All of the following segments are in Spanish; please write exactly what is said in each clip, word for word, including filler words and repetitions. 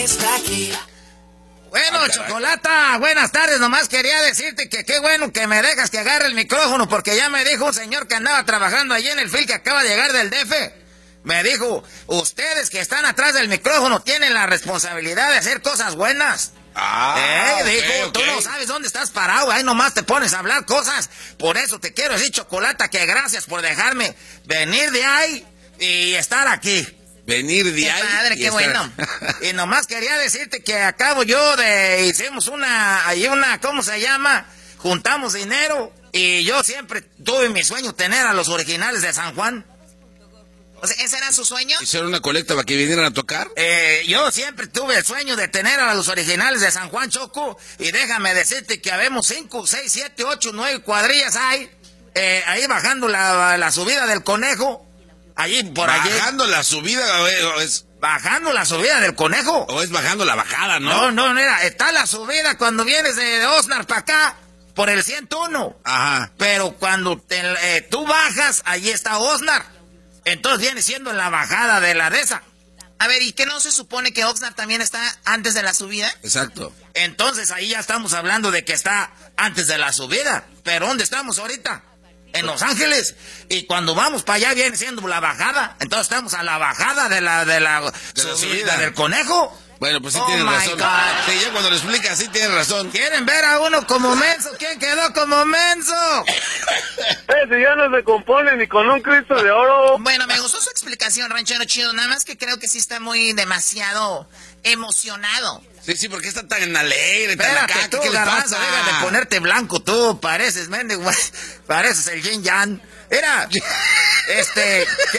está aquí. Bueno, ah, Chocolata, buenas tardes. Nomás quería decirte que qué bueno que me dejas que agarre el micrófono, porque ya me dijo un señor que andaba trabajando allí en el fil que acaba de llegar del D F. Me dijo, ustedes que están atrás del micrófono tienen la responsabilidad de hacer cosas buenas. Ah, eh, okay, dijo, okay. Tú no sabes dónde estás parado, ahí nomás te pones a hablar cosas. Por eso te quiero decir, Chocolata, que gracias por dejarme venir de ahí y estar aquí. Venir de qué ahí. Padre, qué estar... bueno. Y nomás quería decirte que acabo yo de... Hicimos una... Ahí una... ¿Cómo se llama? Juntamos dinero. Y yo siempre tuve mi sueño tener a los originales de San Juan. O sea, ¿ese era su sueño? ¿Hicieron una colecta para que vinieran a tocar? Eh, yo siempre tuve el sueño de tener a los originales de San Juan, Choco. Y déjame decirte que habemos cinco, seis, siete, ocho, nueve cuadrillas ahí. Eh, ahí bajando la, la subida del Conejo. Allí, por allí. ¿Bajando la subida o es...? Bajando la subida del Conejo. ¿O es bajando la bajada, no? No, no, mira, está la subida cuando vienes de Oxnard para acá, por el ciento uno. Ajá. Pero cuando te, eh, tú bajas, allí está Oxnard. Entonces viene siendo la bajada de la de esa. A ver, ¿y qué no se supone que Oxnard también está antes de la subida? Exacto. Entonces ahí ya estamos hablando de que está antes de la subida. Pero ¿dónde estamos ahorita? En Los Ángeles. Y cuando vamos para allá viene siendo la bajada. Entonces estamos a la bajada de la de la, de la subida, subida del Conejo. Bueno, pues sí oh tienen my razón. God. Sí, ya cuando lo explicas, sí tienen razón. ¿Quieren ver a uno como menso? ¿Quién quedó como menso? Ese ya no se compone ni con un Cristo de oro. Bueno, me gustó su explicación, ranchero chido. Nada más que creo que sí está muy demasiado emocionado. Sí, sí, porque está tan alegre, tan Espérate, acá, tú, ¿qué le Garbanzo, pasa? deja de ponerte blanco, tú pareces, mendigo, pareces el Yin Yang. Era, este... ¿qué?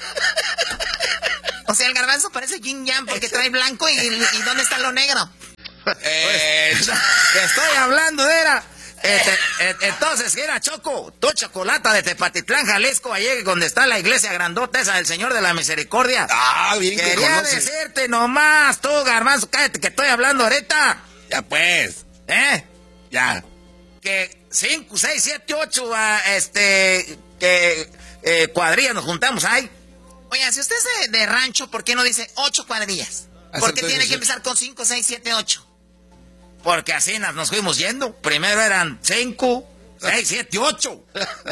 O sea, el Garbanzo parece Yin Yang porque trae blanco y, y ¿dónde está lo negro? Eh, Te estoy hablando, era... Este, eh, entonces, era Choco, tu Chocolata de Tepatitlán, Jalisco, allí donde está la iglesia grandota esa del Señor de la Misericordia. Ah, bien que Quería conoces. decirte nomás, tú, Garbanzo, cállate que estoy hablando ahorita. Ya pues, ¿Eh? ya. Que cinco, seis, siete, ocho, este, que eh, cuadrillas nos juntamos ahí. Oiga, si usted es de, de rancho, ¿por qué no dice ocho cuadrillas? ¿Por qué tiene que empezar con cinco, seis, siete, ocho? Porque así nos, nos fuimos yendo. Primero eran cinco, seis, siete, ocho.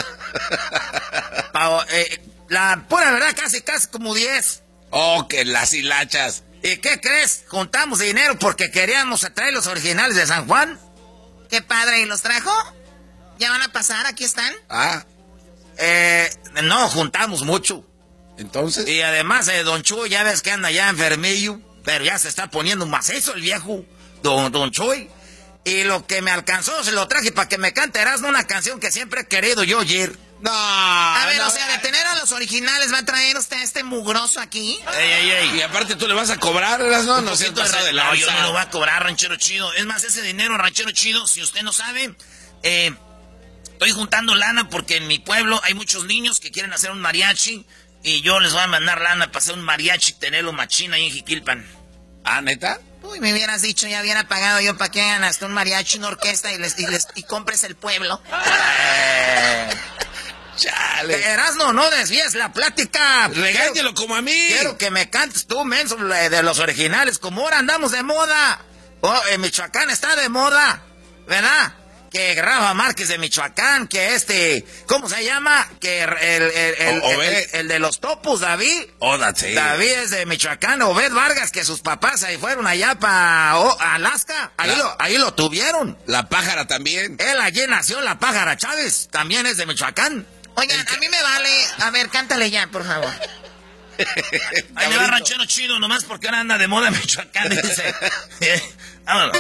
Pa, eh, la pura verdad, casi, casi como diez. Oh, que las hilachas. ¿Y qué crees? Juntamos dinero porque queríamos traer los originales de San Juan. Qué padre, ¿y los trajo? ¿Ya van a pasar? ¿Aquí están? Ah. Eh, no, juntamos mucho. Entonces. Y además, eh, Don Chuy, ya ves que anda ya enfermillo, pero ya se está poniendo macizo el viejo, Don, don Chuy. Y lo que me alcanzó se lo traje para que me cante Erasmo una canción que siempre he querido yo oír. No. A ver, no, o sea, de tener a los originales, ¿va a traer usted a este mugroso aquí? Ey, ey, ey. Y aparte tú le vas a cobrar, ¿no? No seas pasado de No, yo lanza. no lo voy a cobrar, ranchero chido. Es más, ese dinero, ranchero chido, si usted no sabe, eh, estoy juntando lana porque en mi pueblo hay muchos niños que quieren hacer un mariachi. Y yo les voy a mandar lana para hacer un mariachi y tenerlo machina ahí en Jiquilpan. ¿Ah, neta? Uy, me hubieras dicho, ya hubiera pagado yo para que hagan hasta un mariachi, una orquesta y les, y les y compres el pueblo. Eh, Chale. Erasmo, no desvíes la plática. Regáñelo como a mí. Quiero que me cantes tú, menso, de los originales. Como ahora andamos de moda. Oh, en Michoacán está de moda, ¿verdad? Que Rafa Márquez de Michoacán, que este, ¿cómo se llama? Que el, el, el, O- el, Obed. el- el de los topos, David. Oh, that's it. David es de Michoacán, Obed Vargas, que sus papás ahí fueron allá para Alaska. Ahí, La- lo, ahí lo tuvieron. La pájara también. Él allí nació, la pájara Chávez, también es de Michoacán. Oigan, a mí me vale... A ver, cántale ya, por favor. Ahí me va ranchero chido, nomás porque ahora anda de moda en Michoacán, dice. Vámonos.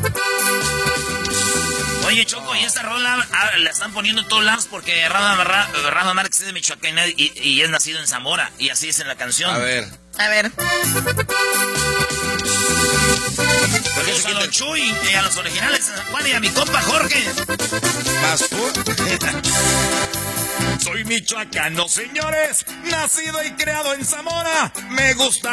Oye, Choco, y esta rola ah, la están poniendo en todos lados porque Rafa, Ra- Rafa Márquez es de Michoacán y, y es nacido en Zamora. Y así es en la canción. A ver. A ver. Saludos a Don Chuy y a los originales de San Juan y a mi compa Jorge. Más por... Soy michoacano, señores. Nacido y creado en Zamora. Me gusta